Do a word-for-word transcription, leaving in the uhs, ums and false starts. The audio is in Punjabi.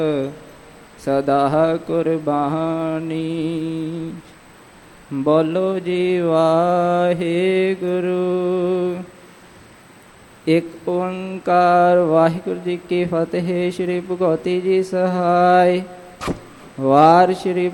ਸਦਾ ਕੁਰਬਾਨੀ। ਬੋਲੋ ਜੀ ਵਾਹਿਗੁਰੂ। ਇੱਕ ਓੰਕਾਰ। ਵਾਹਿਗੁਰੂ ਜੀ ਕੀ ਫਤਿਹ। ਸ਼੍ਰੀ ਭਗਵਤੀ ਜੀ ਸਹਾਇ। ਵਾਰ ਸ਼੍ਰੀ